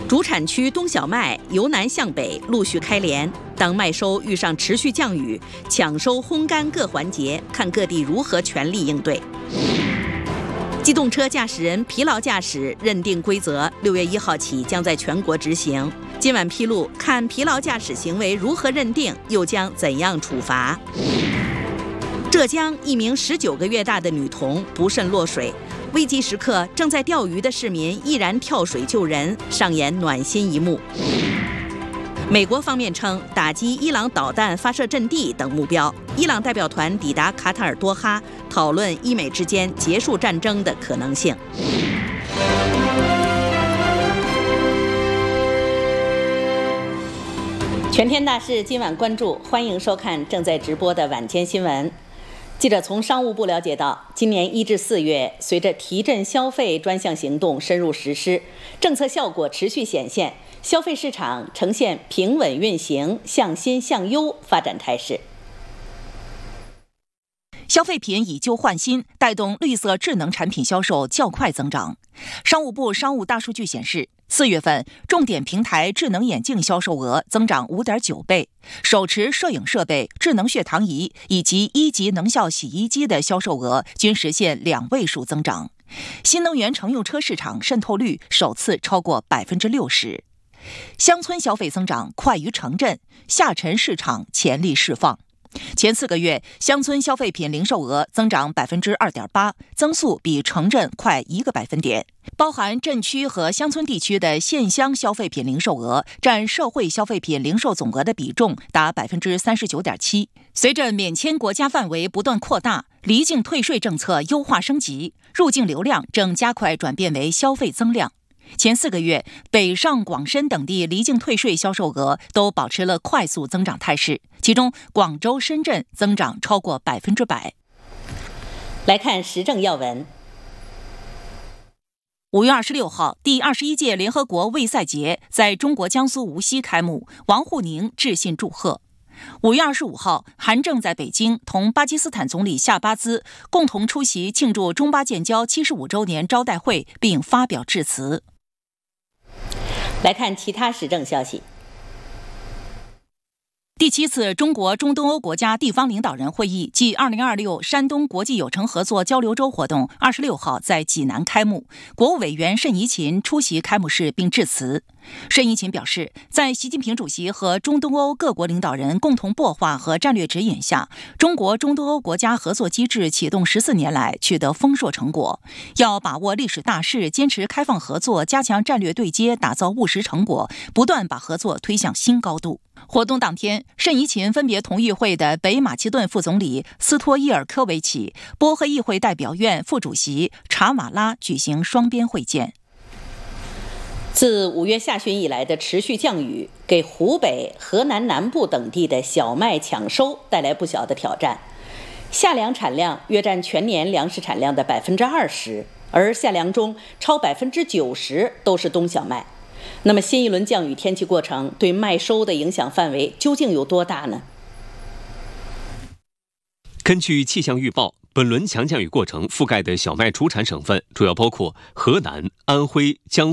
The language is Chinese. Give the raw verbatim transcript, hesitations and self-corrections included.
主产区冬小麦由南向北陆续开镰，当麦收遇上持续降雨，抢收、烘干各环节，看各地如何全力应对。机动车驾驶人疲劳驾驶认定规则，六月一号起将在全国执行。今晚披露，看疲劳驾驶行为如何认定，又将怎样处罚？浙江一名十九个月大的女童不慎落水，危急时刻正在钓鱼的市民毅然跳水救人，上演暖心一幕。美国方面称打击伊朗导弹发射阵地等目标。伊朗代表团抵达卡塔尔多哈，讨论伊美之间结束战争的可能性。全天大事今晚关注，欢迎收看正在直播的晚间新闻。记者从商务部了解到，今年一至四月，随着提振消费专项行动深入实施，政策效果持续显现，消费市场呈现平稳运行、向新向优发展态势。 消费品以旧换新，带动绿色智能产品销售较快增长。商务部商务大数据显示，四月份重点平台智能眼镜销售额增长 五点九倍，手持摄影设备、智能血糖仪以及一级能效洗衣机的销售额均实现两位数增长。新能源乘用车市场渗透率首次超过 百分之六十。乡村消费增长快于城镇，下沉市场潜力释放。前四个月，乡村消费品零售额增长 百分之二点八， 增速比城镇快一个百分点。包含镇区和乡村地区的县乡消费品零售额占社会消费品零售总额的比重达 百分之三十九点七。随着免签国家范围不断扩大，离境退税政策优化升级，入境流量正加快转变为消费增量。前四个月，北上广深等地离境退税销售额都保持了快速增长态势，其中广州、深圳增长超过百分之百。 来看时政要闻。 五月二十六号，第二十一届联合国卫赛节在中国江苏无锡开幕，王沪宁致信祝贺。五月二十五号，韩正在北京同巴基斯坦总理夏巴兹共同出席庆祝中巴建交七十五周年招待会，并发表致辞。 来看其他时政消息。 第七次中国中东欧国家地方领导人会议暨二零二六山东国际友城合作交流周活动二十六号在济南开幕，国务委员谌贻琴出席开幕式并致辞。谌贻琴表示，在习近平主席和中东欧各国领导人共同擘画和战略指引下，中国中东欧国家合作机制启动十四年来取得丰硕成果，要把握历史大势，坚持开放合作，加强战略对接，打造务实成果，不断把合作推向新高度。活动当天，谌贻琴分别同与会的北马其顿副总理斯托伊尔科维奇、波赫议会代表院副主席查马拉举行双边会见。 自五月下旬以来的持续降雨，给湖北、河南南部等地的小麦抢收带来不小的挑战。夏粮产量约占全年粮食产量的 百分之二十， 而夏粮中超 百分之九十 都是冬小麦。那么新一轮降雨天气过程对麦收的影响范围究竟有多大呢？ 根据气象预报，本轮强降雨过程覆盖的小麦出产省份主要包括河南、安徽、江